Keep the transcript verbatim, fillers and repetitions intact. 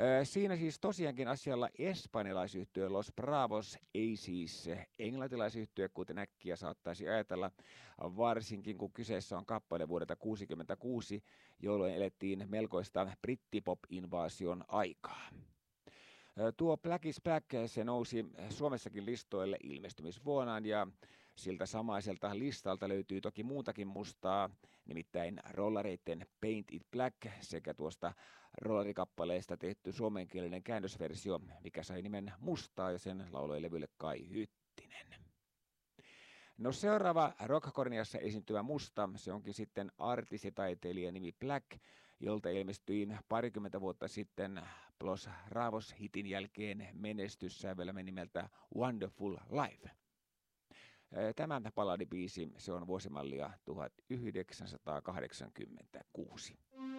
Siinä siis tosiaankin asialla espanjalaisyhtye Los Bravos, ei siis englantilaisyhtye, kuten äkkiä saattaisi ajatella, varsinkin kun kyseessä on kappale vuodelta tuhatyhdeksänsataakuusikymmentäkuusi, jolloin elettiin melkoista brittipop-invaasion aikaa. Tuo Black is Black, se nousi Suomessakin listoille ilmestymisvuonaan ja siltä samaiselta listalta löytyy toki muutakin mustaa, nimittäin rollareiden Paint It Black sekä tuosta rollarikappaleesta tehty suomenkielinen käännösversio, mikä sai nimen Mustaa ja sen lauloi levylle Kai Hyttinen. No seuraava rockkorniassa esiintyvä musta, se onkin sitten artistitaiteilija nimi Black, jolta ilmestyi parikymmentä vuotta sitten Los Bravos-hitin jälkeen menestyssävelmä nimeltä Wonderful Life. Tämä balladibiisi, se on vuosimallia tuhatyhdeksänsataakahdeksankymmentäkuusi.